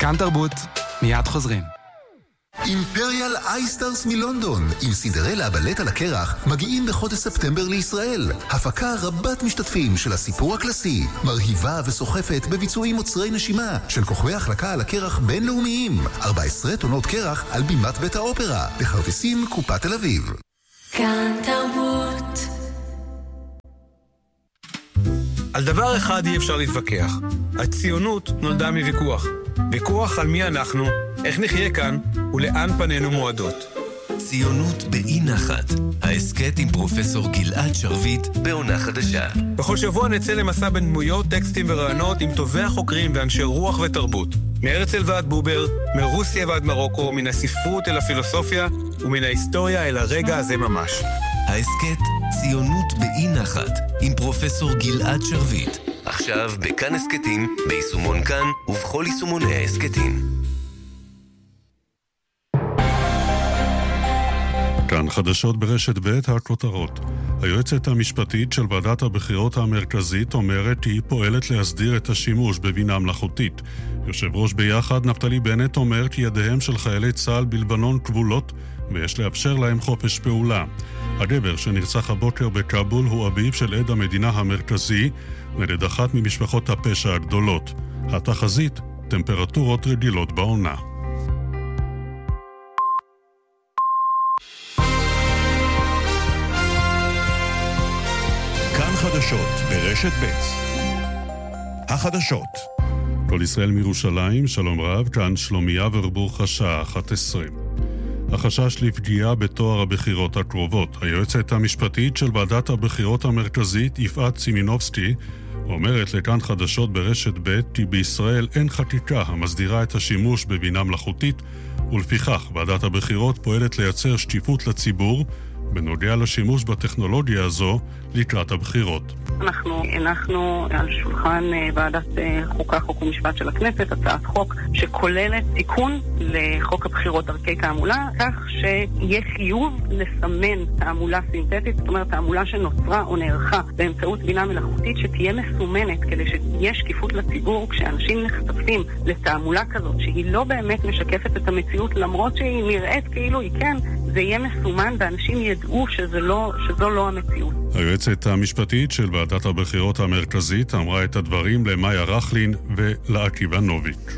כאן תרבות, מיד חוזרים. אימפריאל אייסטארס מלונדון עם סינדרלה הבלט על הקרח מגיעים בחודש ספטמבר לישראל. הפקה רבת משתתפים של הסיפור הקלאסי, מרהיבה וסוחפת בביצועים מוצרי נשימה של כוכבי החלקה על הקרח בינלאומיים. 14 טונות קרח על בימת בית האופרה, בכרטיסים קופת תל אביב. כאן תרבות. על דבר אחד אי אפשר להתווכח. הציונות נולדה מוויכוח. ויכוח על מי אנחנו, איך נחיה כאן ולאן פנינו מועדות. ציונות באי נחת, העסקת עם פרופסור גלעד שרביט בעונה חדשה. בכל שבוע נצא למסע בין דמויות, טקסטים ורעיונות עם טובי החוקרים ואנשי רוח ותרבות. מהרצל ועד בובר, מרוסיה ועד מרוקו, מן הספרות אל הפילוסופיה ומן ההיסטוריה אל הרגע הזה ממש. העסקת ציונות באי נחת עם פרופסור גלעד שרביט. עכשיו בכאן עסקתים, ביישומון כאן ובכל יישומוני העסקתים. כאן חדשות ברשת ב' הכותרות. היועצת המשפטית של ועדת הבחירות המרכזית אומרת היא פועלת להסדיר את השימוש בבינה מלאכותית. יושב ראש ביחד נפתלי בנט אומר כי ידיהם של חיילי צה"ל בלבנון כבולות ויש לאפשר להם חופש פעולה. הגבר שנרצח הבוקר בקאבול הוא אביו של עד המדינה המרכזי נגד אחת ממשפחות הפשע הגדולות. התחזית, טמפרטורות רגילות בעונה. כאן חדשות ברשת ב'. החדשות. כל ישראל מירושלים, שלום רב, כאן שלומיה ורבור השעה 11. החשש לפגיעה בתואר הבחירות הקרובות. היועצת המשפטית של ועדת הבחירות המרכזית, יפעת סימינובסקי, אומרת לכאן חדשות ברשת ב' כי בישראל אין חקיקה המסדירה את השימוש בבינה מלאכותית, ולפיכך ועדת הבחירות פועלת לייצר שקיפות לציבור בנוגע לשימוש בטכנולוגיה הזו לקראת הבחירות. אנחנו הנחנו על שולחן ועדת חוקה, חוק ומשפט של הכנסת הצעת חוק שכוללת תיקון לחוק הבחירות דרכי תעמולה, כך שיהיה חיוב לסמן תעמולה סינתטית, זאת אומרת תעמולה שנוצרה או נערכה באמצעות בינה מלאכותית שתהיה מסומנת כדי שתהיה שקיפות לציבור כשאנשים נחשפים לתעמולה כזאת שהיא לא באמת משקפת את המציאות למרות שהיא נראית כאילו היא כן, זה יהיה מסומן ואנשים ידעו שזו לא המציאות. היועצת המשפטית של ועדת הבחירות המרכזית אמרה את הדברים למאיה רחלין ולעקיבא נוביק.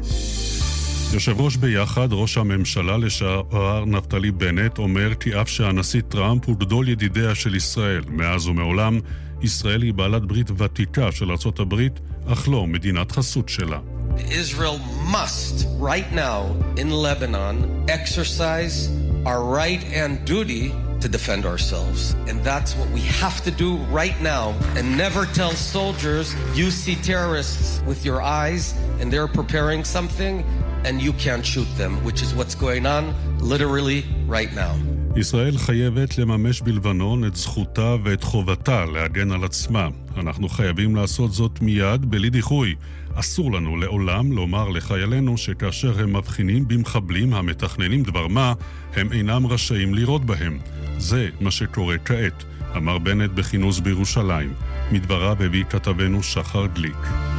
יושב ראש ביחד, ראש הממשלה לשעבר נפתלי בנט אומר כי אף שהנשיא טראמפ הוא גדול ידידיה של ישראל מאז ומעולם, ישראל היא בעלת ברית ותיקה של ארצות הברית, אך לא מדינת חסות שלה. Israel must right now in Lebanon exercise our right and duty to defend ourselves. And that's what we have to do right now. And never tell soldiers you see terrorists with your eyes and they're preparing something and you can't shoot them, which is what's going on literally right now. ישראל חייבת לממש בלבנון את זכותה ואת חובתה להגן על עצמה. אנחנו חייבים לעשות זאת מיד, בלי דיחוי. אסור לנו לעולם לומר לחיילינו שכאשר הם מבחינים במחבלים המתכננים דבר מה, הם אינם רשאים לירות בהם. זה מה שקורה כעת, אמר בנט בכינוס בירושלים. מדבריו הביא כתבנו שחר גליק.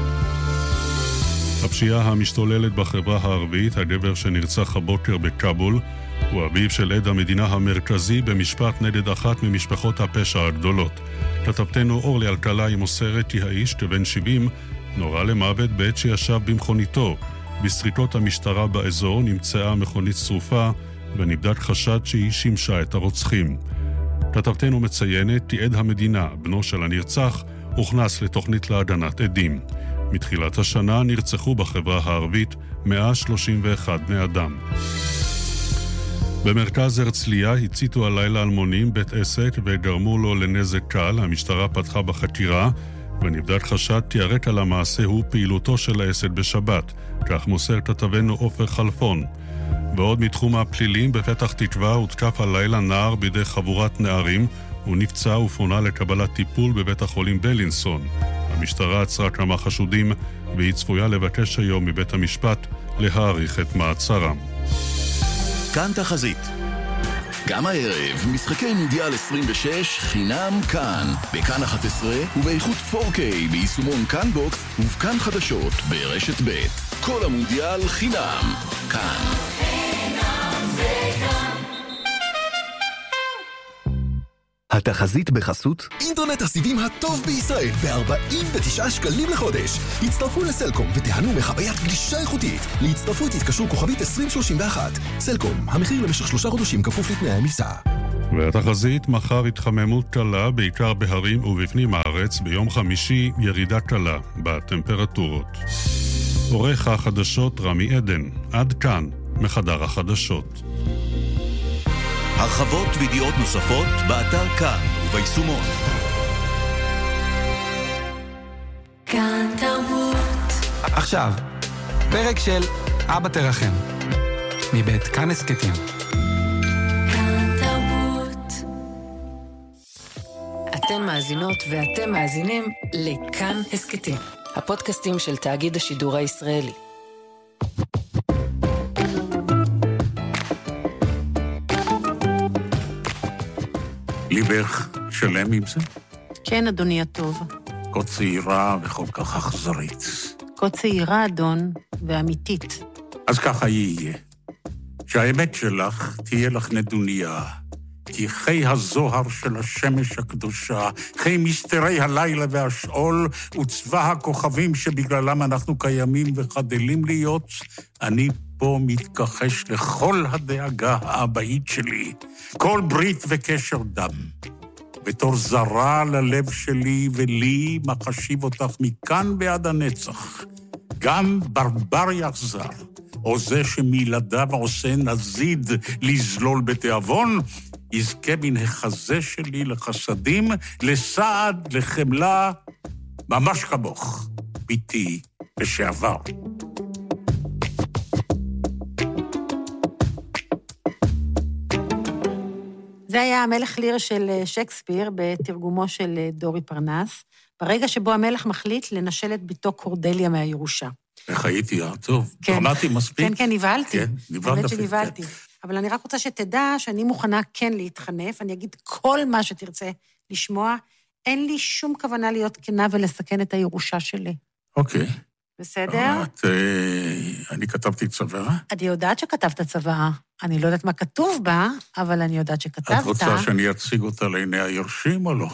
הפשיעה המשתוללת בחברה הערבית, הגבר שנרצח הבוקר בקאבול, הוא אביו של עד המדינה המרכזי במשפט נגד אחת ממשפחות הפשע הגדולות. כתבתנו אורלי אלקלעי מוסרת כי האיש כבן 70 נורא למוות בעת שישב במכוניתו. בסריקות המשטרה באזור נמצאה מכונית שרופה ונבדק חשד שהיא שימשה את הרוצחים. כתבתנו מציינת כי עד המדינה, בנו של הנרצח, הוכנס לתוכנית להגנת עדים. מתחילת השנה נרצחו בחברה הערבית 131 בני אדם. במרכז הרצליה הציתו הלילה אלמונים בית עסק וגרמו לו לנזק קל. המשטרה פתחה בחקירה ונבדק חשד כי הרקע למעשה הוא פעילותו של העסק בשבת, כך מוסר כתבנו עופר חלפון. ועוד מתחום הפלילים, בפתח תקווה הותקף הלילה נער בידי חבורת נערים, הוא נפצע ופונה לקבלת טיפול בבית החולים בלינסון. המשטרה עצרה כמה חשודים והיא צפויה לבקש היום מבית המשפט להאריך את מעצרם. כאן תחזית. גם הערב, משחקי מונדיאל 26 חינם כאן, בכאן 11 ובאיכות 4K ביישומון כאן בוקס ובכאן חדשות ברשת ב'. כל המונדיאל חינם. כאן. התחזית בחסות אינטרנט הסיבים הטוב בישראל ב-49 שקלים לחודש. הצטרפו לסלקום ותיהנו מחוויית גלישה איכותית. להצטרפות תתקשרו כוכבית 2031. סלקום, המחיר למשך 3 חודשים כפוף לתנאי המבצע. והתחזית מחר התחממות קלה בעיקר בהרים ובפנים הארץ, ביום חמישי ירידה קלה בטמפרטורות. עורך החדשות רמי עדן. עד כאן מחדר החדשות. הרחבות וידיעות נוספות באתר כאן וביישומון. כאן תרבות. עכשיו, פרק של אבא תרחם, מבית כאן הסקטים. כאן תרבות. אתן מאזינות ואתם מאזינים לכאן הסקטים, הפודקאסטים של תאגיד השידור הישראלי. ליבך שלם עם זה? כן, אדוני הטוב. כה צעירה וכל כך אכזרית. כה צעירה, אדון, ואמיתית. אז ככה יהיה. שהאמת שלך תהיה לך נדוניה. כי חי הזוהר של השמש הקדושה, חי מסתרי הלילה והשאול, וצבא הכוכבים שבגללם אנחנו קיימים וחדלים להיות, אני פה מתכחש לכל הדאגה האבאית שלי, כל ברית וקשר דם. בתור זרה ללב שלי ולי, מחשיב אותך מכאן ועד הנצח. גם ברבר יחזר, או זה שמילדיו עושה נזיד לזלול בתיאבון, יזכה מן החזה שלי לחסדים, לסעד, לחמלה, ממש כמוך, ביתי לשעבר. זה היה המלך ליר של שייקספיר בתרגומו של דורי פרנס, ברגע שבו המלך מחליט לנשל את ביתו קורדליה מהירושה. איך הייתי, טוב, דרמטי מספיק. כן, נבהלתי. כן, נבהלת. שנבהלתי. אבל אני רק רוצה שתדע שאני מוכנה כן להתחנף, אני אגיד כל מה שתרצה לשמוע, אין לי שום כוונה להיות כנה ולסכן את הירושה שלי. אוקיי. בסדר? אני כתבתי צוואה? אני יודעת שכתבת צוואה. אני לא יודעת מה כתוב בה, אבל אני יודעת שכתבת. את רוצה שאני אציג אותה לעיני היורשים או לא?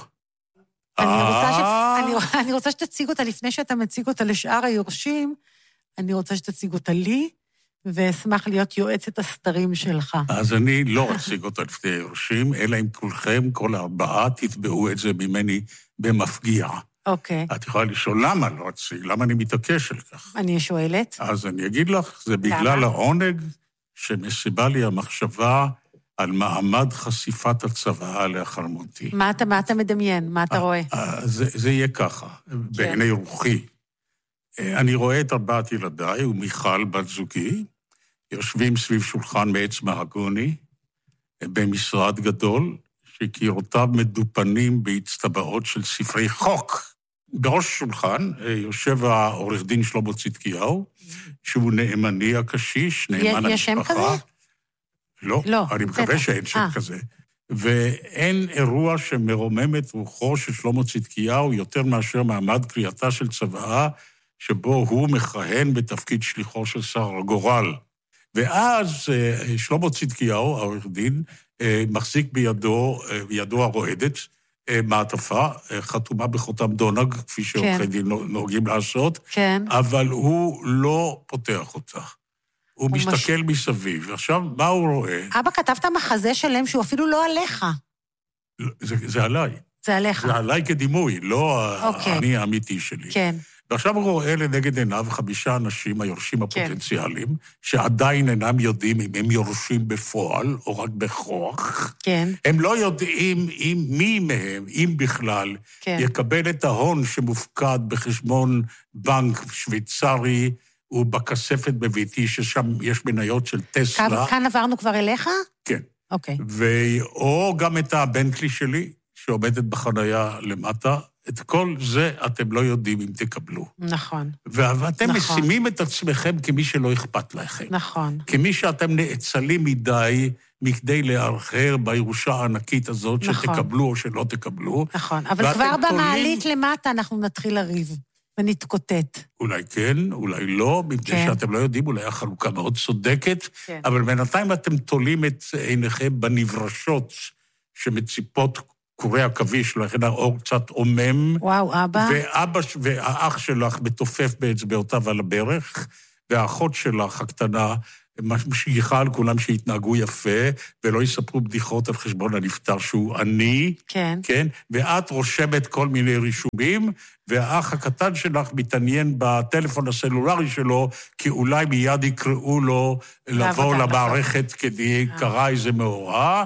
אני רוצה שתציג אותה לפני שאתה מציג אותה לשאר היורשים, אני רוצה שתציג אותה לי, ואשמח להיות יועצת הסתרים שלך. אז אני לא אציג אותה לפני היורשים, אלא אם כולכם, כל 4, תתבעו את זה ממני במפגיע. אוקיי. את יכולה לשאול למה לא אציג, למה אני מתעקש על כך. אני שואלת. אז אני אגיד לך, זה בגלל העונג שמסיבה לי המחשבה על מעמד חשיפת הצוואה לאחר מותי. מה אתה מדמיין? מה אתה רואה? זה יהיה ככה, בעיני רוחי. אני רואה את 4 ילדיי ומיכל בת זוגי, יושבים סביב שולחן מעץ מהגוני, במשרד גדול, שקירותיו מדופנים בהצטבעות של ספרי חוק. בראש שולחן יושב העורך דין שלמה צדקיהו, שהוא נאמני הקשיש, נאמן המשפחה. יש שם כזה? לא, אני מקווה שאין שם כזה. ואין אירוע שמרומם את רוחו של שלמה צדקיהו יותר מאשר מעמד קריאתה של צוואה, שבו הוא מכהן בתפקיד שליחו של שר הגורל. ואז שלמה צדקיהו, העורך דין, מחזיק בידו הרועדת, מעטפה, חתומה בחותם דונג, כפי שעורכי דין נוהגים לעשות, אבל הוא לא פותח אותה. הוא מסתכל מסביב, ועכשיו מה הוא רואה? אבא, כתבת מחזה שלם שהוא אפילו לא עליך. זה עליי. זה עליך. זה עליי כדימוי, לא אני האמיתי שלי. כן. ועכשיו הוא רואה לנגד עיניו 5 אנשים, היורשים הפוטנציאליים, שעדיין אינם יודעים אם הם יורשים בפועל או רק בכוח. כן. הם לא יודעים מי מהם, אם בכלל, יקבל את ההון שמופקד בחשבון בנק שוויצרי, ובכספת בביתי, ששם יש מניות של טסלה. כאן עברנו כבר אליך? כן. אוקיי. או גם את הבנטלי שלי, שעומדת בחנייה למטה, את כל זה אתם לא יודעים אם תקבלו. נכון. ואתם משימים את עצמכם כמי שלא אכפת לכם. נכון. כמי שאתם נאצלים מדי, מכדי לארחר בירושה הענקית הזאת, שתקבלו או שלא תקבלו. נכון, אבל כבר במעלית למטה אנחנו נתחיל לריב. ונתקוטט. אולי כן, אולי לא, מפני שאתם לא יודעים, אולי החלוקה מאוד צודקת, אבל בינתיים אתם תולים את עיניכם בנברשות שמציפות קורי עכביש, לכן האור קצת עומם. וואו, אבא. והאח שלך מתופף באצבעותיו על הברך, והאחות שלך הקטנה משגיחה על כולם שהתנהגו יפה, ולא יספרו בדיחות על חשבון הנפטר שהוא עני. כן. כן? ואת רושמת כל מיני רישומים, והאח הקטן שלך מתעניין בטלפון הסלולרי שלו, כי אולי מיד יקראו לו לבוא למערכת כדי קרא איזה מאורע,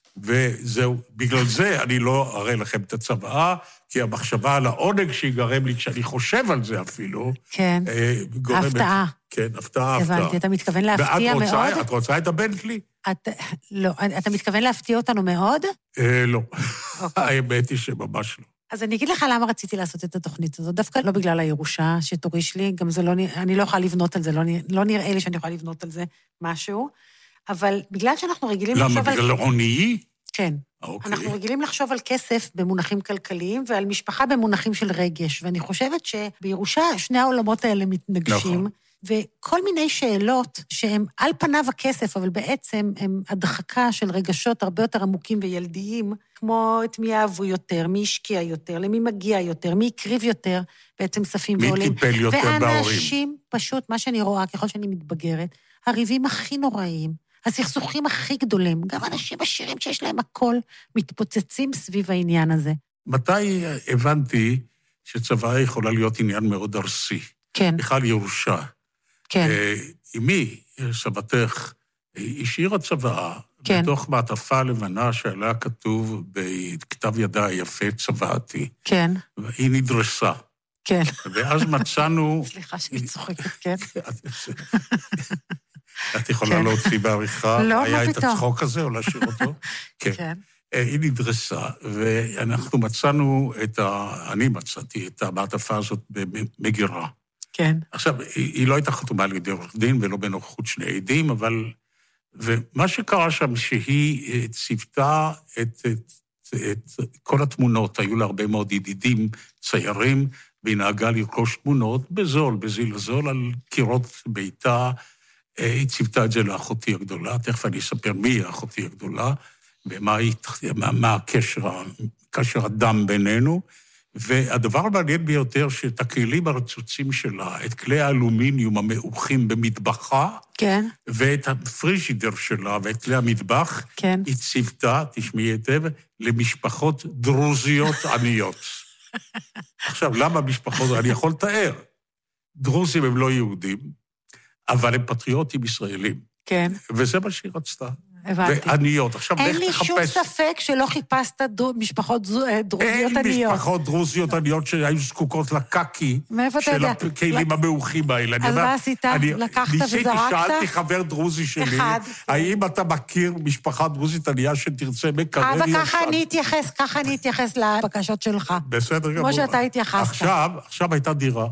וזהו. בגלל זה אני לא אראה לכם את הצוואה, כי המחשבה על העונג שיגרם לי, כשאני חושב על זה אפילו, כן. הפתעה. כן, הפתעה. הבנתי, אתה מתכוון להפתיע מאוד? את רוצה את הבן שלי? לא, אתה מתכוון להפתיע אותנו מאוד? לא. האמת היא שממש לא. אז אני אגיד לך למה רציתי לעשות את התוכנית הזאת, דווקא לא בגלל הירושה שתוריש לי, גם זה לא, אני לא יכולה לבנות על זה, לא נראה לי שאני יכולה לבנות על זה משהו, אבל בגלל שאנחנו רגילים לחשוב על... למה, בגלל עוני? כן. אנחנו רגילים לחשוב על כסף במונחים כלכליים, ועל משפחה במונחים של רגש, ואני חושבת שבירושה שני העולמות האלה מתנגשים, וכל מיני שאלות שהן על פניו הכסף, אבל בעצם הן הדחקה של רגשות הרבה יותר עמוקים וילדיים, כמו את מי אהבו יותר, מי השקיע יותר, למי מגיע יותר, מי הקריב יותר, בעצם ספים ועולים. מי טיפל יותר בהורים. ואנשים, פשוט, מה שאני רואה, ככל שאני מתבגרת, הריבים הכי נוראיים, הסכסוכים הכי גדולים, גם אנשים עשירים שיש להם הכל, מתפוצצים סביב העניין הזה. מתי הבנתי שצוואה יכולה להיות עניין מאוד ארסי? כן. בכלל ירושה. כן. אמי, סבתך, השאירה צוואה, כן. בתוך מעטפה לבנה שעליה כתוב בכתב ידה היפה צוואתי. כן. והיא נדרסה. כן. ואז מצאנו... סליחה שאני צוחקת, כן. את יכולה להוציא בעריכה? לא, מה פתאום? היה את הצחוק הזה, או להשאיר אותו? כן. היא נדרסה, ואנחנו מצאנו אני מצאתי את המעטפה הזאת במגירה. כן. עכשיו, היא לא הייתה חתומה על ידי עורך דין, ולא בנוכחות שני עדים, אבל... ומה שקרה שם, שהיא ציוותה את כל התמונות, היו לה הרבה מאוד ידידים ציירים, והיא נהגה לרכוש תמונות בזול, בזיל הזול, על קירות ביתה. היא ציוותה את זה לאחותי הגדולה, תכף אני אספר מי אחותי הגדולה, ומה הקשר הדם בינינו, והדבר המעניין ביותר, שאת הכלים הרצוצים שלה, את כלי האלומיניום המעוכים במטבחה, כן. ואת הפריג'ידר שלה ואת כלי המטבח, כן. היא ציוותה, תשמעי היטב, למשפחות דרוזיות עניות. עכשיו, למה משפחות? אני יכול לתאר. דרוזים הם לא יהודים, אבל הם פטריוטים ישראלים. כן. וזה מה שהיא רצתה. הבנתי. ועניות. עכשיו, אין לי שום ספק שלא חיפשת משפחות דרוזיות עניות. אין משפחות דרוזיות עניות שהיו זקוקות לקקי. מאיפה אתה יודע? של הכלים המעוכים האלה. אז מה עשית? לקחת וזרקת? שאלתי חבר דרוזי שלי, האם אתה מכיר משפחה דרוזית ענייה שתרצה מקרב ישן? אבל ככה אני אתייחס לבקשות שלך. בסדר גמור. כמו שאתה התייחסת. עכשיו הייתה דירה,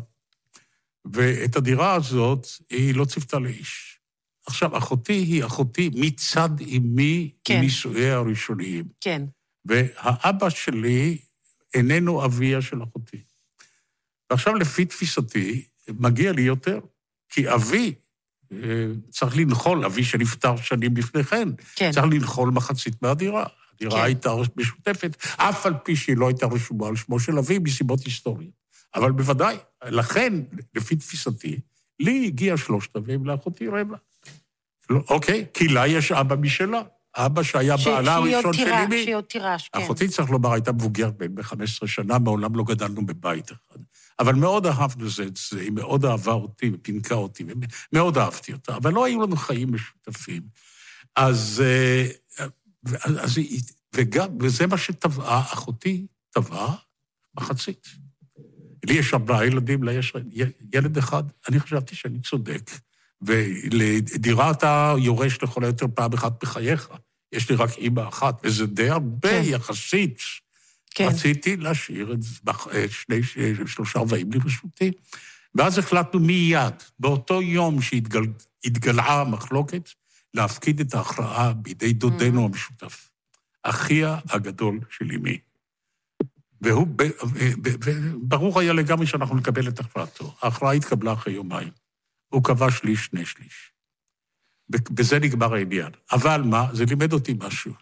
ואת הדירה הזאת היא לא ציוותה לאיש. עכשיו, אחותי היא אחותי מצד אמי, כן. נישואיה הראשוניים. כן. והאבא שלי איננו אביה של אחותי. ועכשיו, לפי תפיסתי, מגיע לי יותר, כי אבי צריך לנחול, אבי שנפטר שנים לפני כן, כן. צריך לנחול מחצית מהדירה. הדירה כן. הייתה משותפת, אף על פי שהיא לא הייתה רשומה על שמו של אבי, מסיבות היסטוריות. אבל בוודאי, לכן, לפי תפיסתי, לי הגיע 3/4 לאחותי 1/4. אוקיי, כי לה יש אבא משלה. אבא שהיה בעלה הראשון של אמי. שהיא עוד תירש, כן. אחותי, צריך לומר, הייתה מבוגרת ב-15 שנה, מעולם לא גדלנו בבית אחד. אבל מאוד אהבנו זה, היא מאוד אהבה אותי ופינקה אותי, ומאוד אהבתי אותה, אבל לא היו לנו חיים משותפים. וזה מה שטבעה, אחותי טבעה מחצית. לי יש 4 ילדים, לה יש ילד אחד. אני חשבתי שאני צודק. ולדירה אתה יורש לכל היותר פעם אחת בחייך. יש לי רק אמא אחת, וזה די הרבה יחסית. כן. רציתי להשאיר את 3/4 לרשותי. ואז החלטנו מיד, באותו יום שהתגלעה המחלוקת, להפקיד את ההכרעה בידי דודנו המשותף, אחיה הגדול של אמי. והוא, ברור היה לגמרי שאנחנו נקבל את הכרעתו. ההכרעה התקבלה אחרי יומיים. הוא קבע שליש, 2/3. בזה נגמר העניין. אבל מה? זה לימד אותי משהו.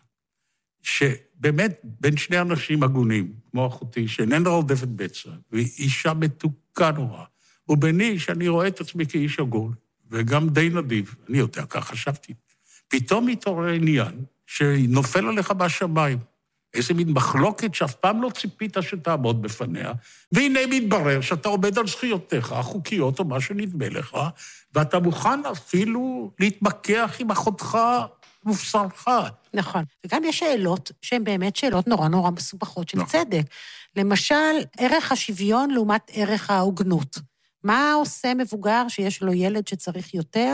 שבאמת, בין שני אנשים הגונים, כמו אחותי, שאיננה רודפת בצע, והיא אישה מתוקה נורא, וביני, שאני רואה את עצמי כאיש הגון, וגם די נדיב, אני יודע, כך חשבתי. פתאום מתעורר עניין שנופל עליך מהשמיים. איזה מין מחלוקת שאף פעם לא ציפית שתעמוד בפניה, והנה מתברר שאתה עומד על זכויותיך, החוקיות או מה שנדמה לך, ואתה מוכן אפילו להתמקח עם אחותך ובשרך. נכון. וגם יש שאלות שהן באמת שאלות נורא נורא מסובכות של צדק. למשל, ערך השוויון לעומת ערך ההוגנות. מה עושה מבוגר שיש לו ילד שצריך יותר,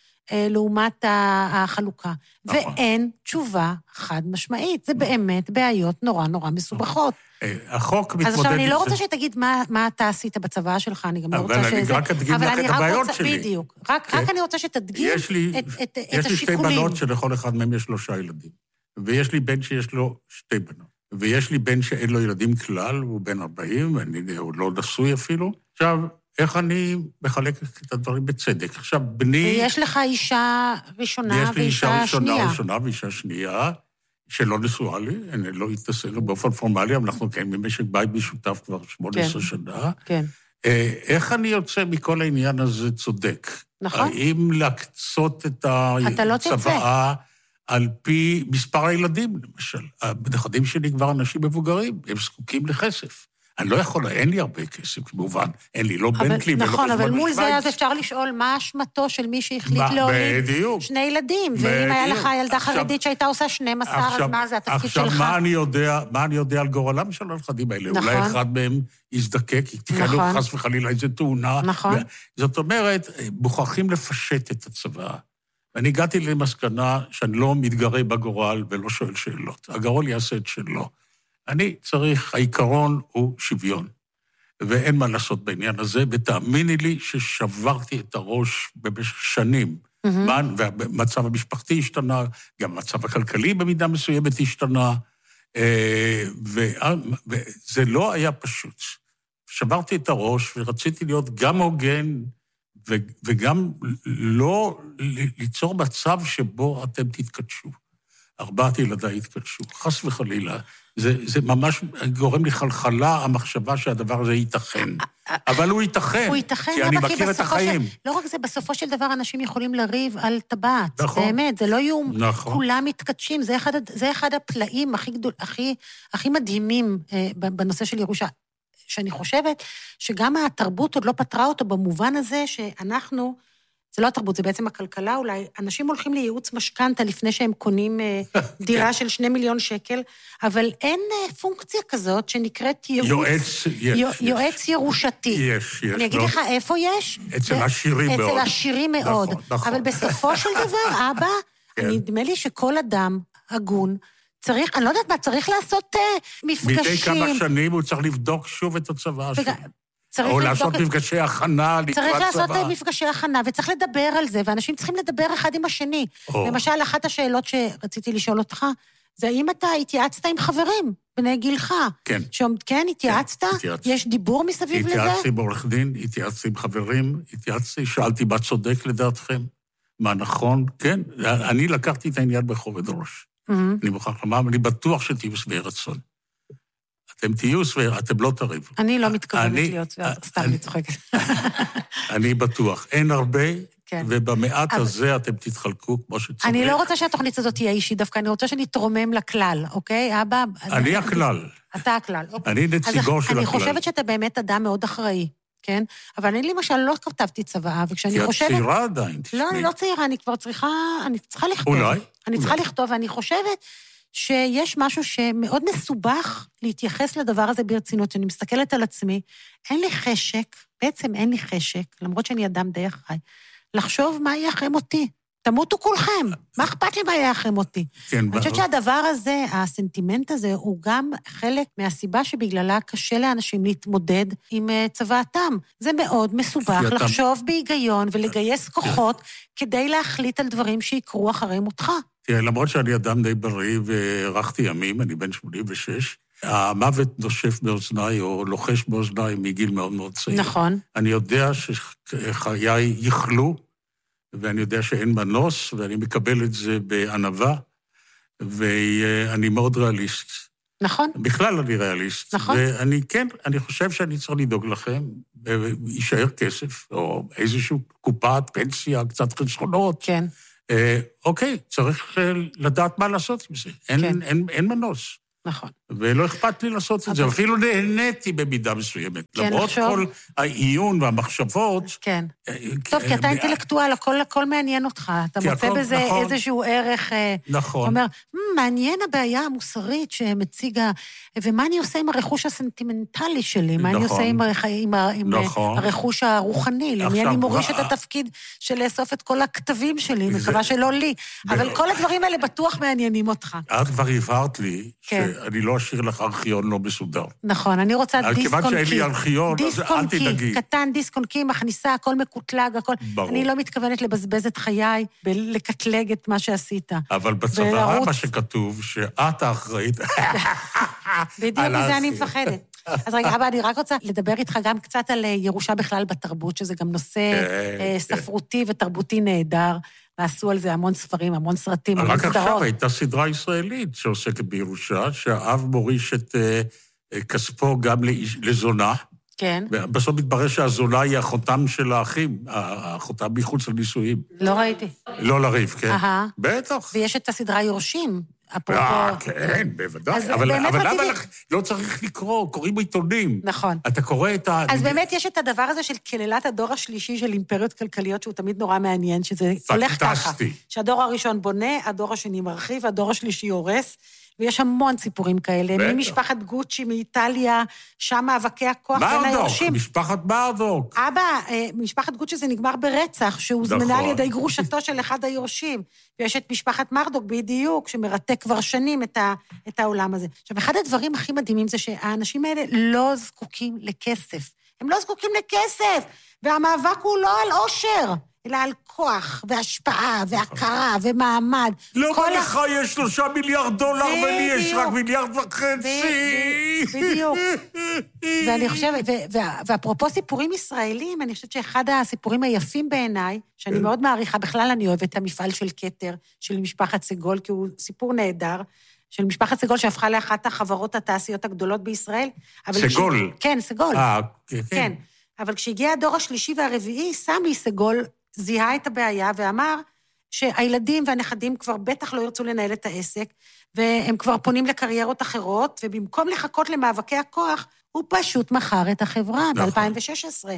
לעומת החלוקה? ואין תשובה חד משמעית. זה באמת בעיות נורא נורא מסובכות. החוק מתמודד... אז עכשיו אני לא רוצה שתגיד מה אתה עשית בצבא שלך, אני גם לא רוצה שזה... אבל אני רק אדגים לך את הבעיות שלי. בדיוק. רק אני רוצה שתדגים את השיקולים. יש לי 2 בנות שלכל אחד מהם יש 3 ילדים. ויש לי בן שיש לו 2 בנות. ויש לי בן שאין לו ילדים כלל, הוא בן 40, אני עוד לא נשוי אפילו. עכשיו, איך אני מחלק את הדברים בצדק? עכשיו, בני... ויש לך אישה ראשונה ואישה שנייה. יש לי אישה ראשונה ואישה שנייה, שלא נשואה לי, אני לא התנסנו באופן פורמלי, אבל אנחנו קיימים במשק בית משותף כבר 18 שנה. כן. איך אני יוצא מכל העניין הזה צודק? נכון. האם להקצות את הצבאה על פי מספר הילדים, למשל? הנכדים שלי כבר אנשים מבוגרים, הם זקוקים לכסף. אני לא יכול, אין לי הרבה כסף, כמובן. אין לי, לא בנטלי ולא נכון, אבל מול זה אז אפשר לשאול מה אשמתו של מי שהחליט להוליד 2 ילדים. ואם היה לך ילדה חרדית שהייתה עושה 12, אז מה זה התפקיד שלך? עכשיו, מה אני יודע על גורלם של הנכדים האלה? אולי אחד מהם יזדקק, תקנו חס וחלילה איזו תאונה. נכון. זאת אומרת, מוכרחים לפשט את הצבא. ואני הגעתי למסקנה שאני לא מתגרה בגורל ולא שואל שאלות. הגורל יעשה את שלו. אני צריך, העיקרון הוא שוויון, ואין מה לעשות בעניין הזה, ותאמיני לי ששברתי את הראש במשך שנים, והמצב המשפחתי השתנה, גם המצב הכלכלי במידה מסוימת השתנה, וזה לא היה פשוט. שברתי את הראש ורציתי להיות גם הוגן, וגם לא ליצור מצב שבו אתם תתקדשו. 4 ילדיי התקדשו, חס וחלילה. זה ממש גורם לי חלחלה, המחשבה שהדבר הזה ייתכן. אבל הוא ייתכן, כי אני מכיר את החיים. לא רק זה, בסופו של דבר אנשים יכולים לריב על טבעת. באמת, זה לא יהיו כולם מתקדשים, זה אחד הפלאים הכי מדהימים בנושא של ירושה. שאני חושבת שגם התרבות עוד לא פתרה אותו במובן הזה שאנחנו, זה לא התרבות, זה בעצם הכלכלה אולי, אנשים הולכים לייעוץ משכנתה לפני שהם קונים דירה של 2 מיליון שקל, אבל אין פונקציה כזאת שנקראת יועץ ירושתי. יש. אני אגיד לך איפה יש? אצל עשירים מאוד. אצל עשירים מאוד. אבל בסופו של דבר, אבא, נדמה לי שכל אדם הגון, צריך, אני לא יודעת מה, צריך לעשות מפגשים. מדי כמה שנים הוא צריך לבדוק שוב את הצבא שלו. או לעשות מפגשי הכנה לקראת צבא. צריך לעשות מפגשי הכנה, וצריך לדבר על זה, ואנשים צריכים לדבר אחד עם השני. למשל, אחת השאלות שרציתי לשאול אותך, זה האם אתה התייעצת עם חברים בני גילך? כן. כן, התייעצת? יש דיבור מסביב לזה? התייעצתי בעורך דין, התייעצתי עם חברים, שאלתי מה צודק לדעתכם, מה נכון, כן. אני לקחתי את העניין בכובד ראש. אני מוכרח לומר, אני בטוח שתהיו שבעי רצון. אתם תהיו שבעי, אתם לא תריבו. אני לא מתכוונת להיות שבעי, סתם אני צוחקת. אני בטוח, אין הרבה, ובמעט הזה אתם תתחלקו כמו שצריך. אני לא רוצה שהתוכנית הזאת תהיה אישית, דווקא אני רוצה שנתרומם לכלל, אוקיי? אבא... אני הכלל. אתה הכלל. אני נציגו של הכלל. אני חושבת שאתה באמת אדם מאוד אחראי. כן? אבל אני למשל לא כתבתי צוואה, וכשאני חושבת... כי את צעירה עדיין, תשמעי. לא, אני לא צעירה, אני כבר צריכה לכתוב. אולי. אני צריכה לכתוב, ואני חושבת שיש משהו שמאוד מסובך להתייחס לדבר הזה ברצינות. אני מסתכלת על עצמי, אין לי חשק, בעצם אין לי חשק, למרות שאני אדם די אחראי, לחשוב מה יהיה אחרי מותי. תמותו כולכם, מה אכפת לי מה יהיה אחרי מותי? אני חושבת שהדבר הזה, הסנטימנט הזה, הוא גם חלק מהסיבה שבגללה קשה לאנשים להתמודד עם צוואתם. זה מאוד מסובך לחשוב בהיגיון ולגייס כוחות כדי להחליט על דברים שיקרו אחרי מותך. תראה, למרות שאני אדם די בריא וערכתי ימים, אני בן 86, המוות נושף באוזניי, או לוחש באוזניי מגיל מאוד מאוד צעיר. נכון. אני יודע שחיי יכלו, ואני יודע שאין מנוס, ואני מקבל את זה בענווה, ואני מאוד ריאליסט. נכון. בכלל אני ריאליסט. נכון. ואני כן, אני חושב שאני צריך לדאוג לכם, יישאר כסף, או איזושהי קופת, פנסיה, קצת חסכונות. כן. אוקיי, צריך לדעת מה לעשות עם זה. אין מנוס. נכון. ולא אכפת לי לעשות את זה, אפילו נהניתי במידה מסוימת. כן, למרות כל העיון והמחשבות. כן. טוב, כי אתה אינטלקטואל, הכל מעניין אותך. אתה מוצא בזה איזשהו ערך. נכון. אומר, מעניין הבעיה המוסרית שמציגה, ומה אני עושה עם הרכוש הסנטימנטלי שלי? מה אני עושה עם הרכוש הרוחני? למי אני מוריש את התפקיד של לאסוף את כל הכתבים שלי? מקווה שלא לי. אבל כל הדברים האלה בטוח מעניינים אותך. את כבר הבהרת לי שאני לא אשאיר לך ארכיון לא מסודר. נכון, אני רוצה דיסק און קי. כיוון שאין לי ארכיון, אז אל תדאגי. קטן, דיסק און קי, מכניסה, הכל מקוטלג, הכל. ברור. אני לא מתכוונת לבזבז את חיי, ולקטלג את מה שעשית. אבל בצבא מה שכתוב, שאת האחראית. בדיוק מזה אני מפחדת. אז רגע, אבא, אני רק רוצה לדבר איתך גם קצת על ירושה בכלל בתרבות, שזה גם נושא ספרותי ותרבותי נהדר. ועשו על זה המון ספרים, המון סרטים. רק עכשיו הייתה סדרה ישראלית שעוסקת בירושה, שהאב מוריש את כספו גם לזונה. כן. ובסוף מתברר שהזונה היא החותם של האחים, החותם מחוץ לנישואים. לא ראיתי. לא לריב, כן. בטח. ויש את הסדרה יורשים. כן, בוודאי. אבל למה לא צריך לקרוא? קוראים עיתונים. נכון. אתה קורא את אז באמת יש את הדבר הזה של כללת הדור השלישי של אימפריות כלכליות, שהוא תמיד נורא מעניין, שזה הולך ככה. שהדור הראשון בונה, הדור השני מרחיב, הדור השלישי הורס, ויש המון סיפורים כאלה. ממשפחת גוצ'י, מאיטליה, שם מאבקי הכוח בין היורשים. משפחת ברדוק. אבא, משפחת גוצ'י זה נגמר ברצח, שהוזמנה על ידי גרושתו של אחד היורשים. ויש את משפחת מרדוק בדיוק, שמרתק כבר שנים את העולם הזה. עכשיו, אחד הדברים הכי מדהימים זה שהאנשים האלה לא זקוקים לכסף. הם לא זקוקים לכסף, והמאבק הוא לא על עושר. אלא על כוח, והשפעה, והכרה, ומעמד. לא לך יש 3 מיליארד דולר, ולי יש רק 1.5 מיליארד. בדיוק. ואני חושבת, ואפרופו סיפורים ישראלים, אני חושבת שאחד הסיפורים היפים בעיניי, שאני מאוד מעריכה, בכלל אני אוהבת את המפעל של כתר, של משפחת סגול, כי הוא סיפור נהדר, של משפחת סגול שהפכה לאחת החברות התעשיות הגדולות בישראל. סגול. כן, סגול. כן. אבל כשהגיע הדור השלישי והרביעי, סמי סגול זיהה את הבעיה ואמר שהילדים והנכדים כבר בטח לא ירצו לנהל את העסק, והם כבר פונים לקריירות אחרות, ובמקום לחכות למאבקי הכוח, הוא פשוט מכר את החברה ב-2016.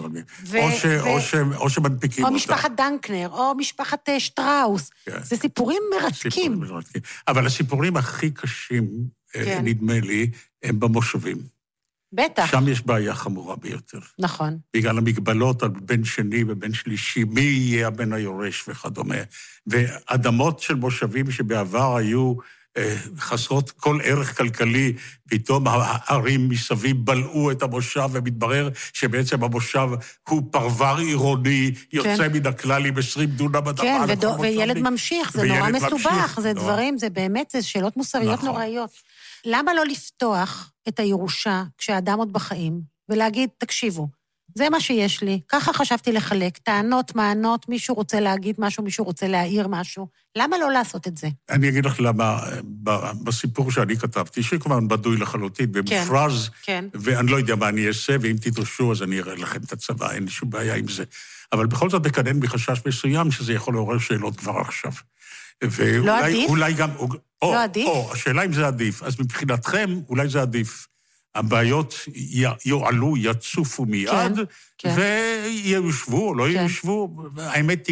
או שמנפיקים אותה. או משפחת דנקנר, או משפחת שטראוס. זה סיפורים מרתקים. אבל הסיפורים הכי קשים, נדמה לי, הם במושבים. בטח. שם יש בעיה חמורה ביותר. נכון. בגלל המגבלות על בן שני ובן שלישי, מי יהיה הבן היורש וכדומה. ואדמות של מושבים שבעבר היו חסרות כל ערך כלכלי, פתאום הערים מסביב בלעו את המושב, ומתברר שבעצם המושב הוא פרבר עירוני, יוצא מן הכלל עם 20 דונם אדמה. כן, וילד ממשיך, זה נורא מסובך, זה דברים, זה באמת, זה שאלות מוסריות נוראיות. למה לא לפתוח את הירושה כשהאדם עוד בחיים, ולהגיד, תקשיבו, זה מה שיש לי, ככה חשבתי לחלק, טענות, מענות, מישהו רוצה להגיד משהו, מישהו רוצה להעיר משהו, למה לא לעשות את זה? אני אגיד לך למה, בסיפור שאני כתבתי, שכבר בדוי לחלוטין, במופרז, ואני לא יודע מה אני אעשה, ואם תדרשו, אז אני אראה לכם את הצבא, אין לי שום בעיה עם זה. אבל בכל זאת מקדם בחשש מסוים, שזה יכול לעורר שאלות כבר עכשיו. לא עדיף? אולי גם... לא עדיף? השאלה אם זה עדיף. אז מבחינתכם, אולי זה עדיף. הבעיות יועלו, יצופו מיד, ויושבו או לא יושבו, האמת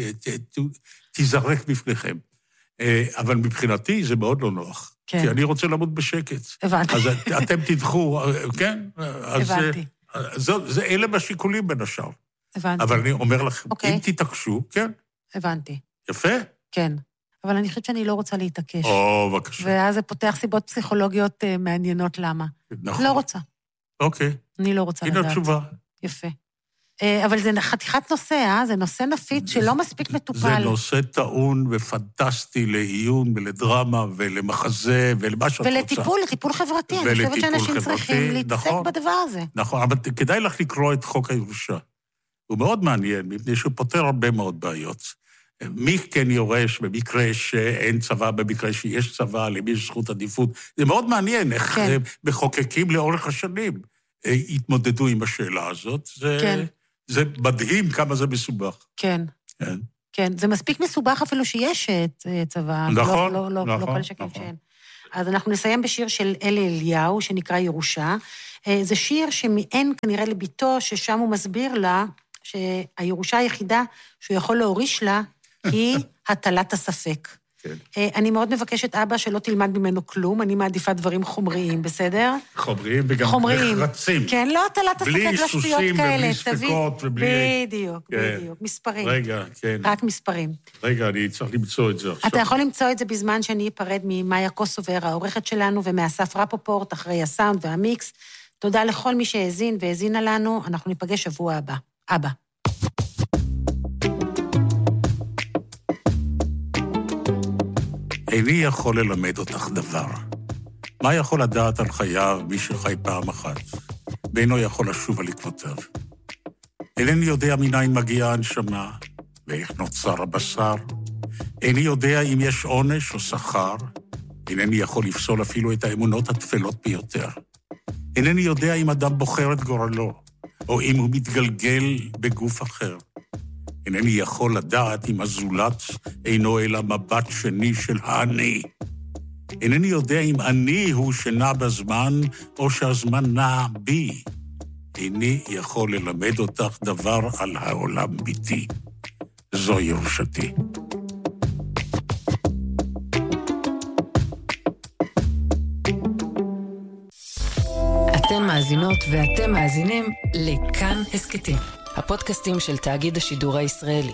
תזרק בפניכם. אבל מבחינתי זה מאוד לא נוח. כי אני רוצה למות בשקט. הבנתי. אז אתם תדחו, כן? הבנתי. אלה בשיקולים בין השאר. הבנתי. אבל אני אומר לכם, אם תתעקשו, כן. הבנתי. יפה? כן. אבל אני חושבת שאני לא רוצה להתעקש. בבקשה. ואז זה פותח סיבות פסיכולוגיות מעניינות למה. נכון. לא רוצה. אוקיי. אני לא רוצה לדעת. הנה התשובה. יפה. אבל זה חתיכת נושא, זה נושא נפיץ שלא מספיק מטופל. זה נושא טעון ופנטסטי לעיון ולדרמה ולמחזה ולמה שאת רוצה. לטיפול חברתי. אני חושבת שאנשים צריכים להתעסק בדבר הזה. נכון, אבל כדאי לך לקרוא את חוק הירושה. הוא מאוד מעניין, מפני שהוא פותר הרבה מאוד בעיות. מי כן יורש במקרה שאין צבא, במקרה שיש צבא, למי יש זכות עדיפות. זה מאוד מעניין איך מחוקקים לאורך השנים התמודדו עם השאלה הזאת. זה מדהים כמה זה מסובך. כן. כן, זה מספיק מסובך אפילו שיש צבא. נכון, לא כל שכן שאין. אז אנחנו נסיים בשיר של אלי אליהו, שנקרא ירושה. זה שיר שמעין כנראה לביתו, ששם הוא מסביר לה שהירושה היחידה שהוא יכול להוריש לה, היא הטלת הספק. אני מאוד מבקשת אבא שלא תלמד ממנו כלום, אני מעדיפה דברים חומריים, בסדר? חומריים וגם נחרצים. כן, לא הטלת הספק לשטויות כאלה. בלי סוסים ובלי ספקות ובלי... בדיוק, מספרים. רגע, כן. רק מספרים. רגע, אני צריך למצוא את זה עכשיו. אתה יכול למצוא את זה בזמן שאני אפרד ממאיה קוסובר, העורכת שלנו, ומאסף רפופורט, אחרי הסאונד והמיקס. תודה לכל מי שהאזין והאזינה לנו, אנחנו ניפגש שבוע הבא. אבא. איני יכול ללמד אותך דבר. מה יכול לדעת על חייו מי שחי פעם אחת, ואינו יכול לשוב על עקבותיו? אינני יודע מניין מגיעה הנשמה, ואיך נוצר הבשר. איני יודע אם יש עונש או שכר. אינני יכול לפסול אפילו את האמונות התפלות ביותר. אינני יודע אם אדם בוחר את גורלו, או אם הוא מתגלגל בגוף אחר. אינני יכול לדעת אם הזולת אינו אלא מבט שני של האני. אינני יודע אם אני הוא שנע בזמן, או שהזמן נע בי. איני יכול ללמד אותך דבר על העולם ביתי. זו ירושתי. אתן מאזינות ואתם מאזינים לכאן הסקטים, הפודקאסטים של תאגיד השידור הישראלי.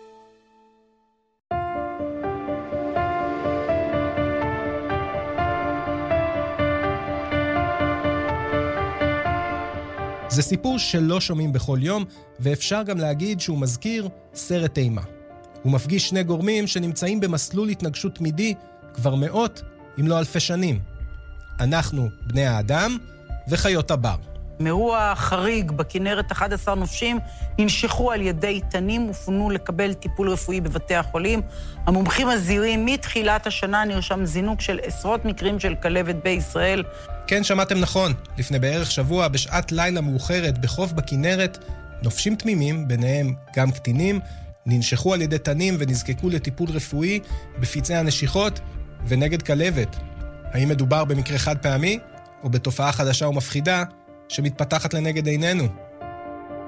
זה סיפור שלא שומעים בכל יום, ואפשר גם להגיד שהוא מזכיר סרט אימה. הוא מפגיש שני גורמים שנמצאים במסלול התנגשות תמידי כבר מאות, אם לא אלפי שנים. אנחנו, בני האדם, וחיות הבר. מאירוע חריג בכנרת 11 נופשים ננשכו על ידי תנים ופונו לקבל טיפול רפואי בבתי החולים. המומחים מזהירים מתחילת השנה נרשם זינוק של עשרות מקרים של כלבת בישראל. כן, שמעתם נכון. לפני בערך שבוע, בשעת לילה מאוחרת בחוף בכנרת, נופשים תמימים, ביניהם גם קטינים, ננשכו על ידי תנים ונזקקו לטיפול רפואי בפיצי הנשיכות ונגד כלבת. האם מדובר במקרה חד פעמי או בתופעה חדשה ומפחידה שמתפתחת לנגד עינינו?